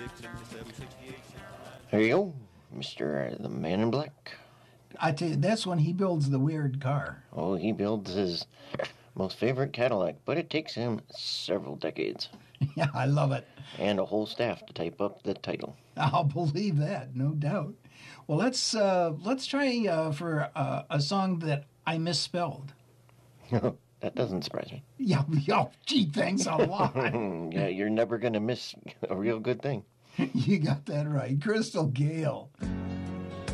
There you go, Mr. the Man in Black. I tell you, that's when he builds the weird car. Oh, he builds his most favorite Cadillac, but it takes him several decades. Yeah, I love it. And a whole staff to type up the title. I'll believe that, no doubt. Well, let's try for a song that I misspelled. That doesn't surprise me. Yeah, oh, gee, thanks a lot. Yeah, you're never going to miss a real good thing. You got that right. Crystal Gale.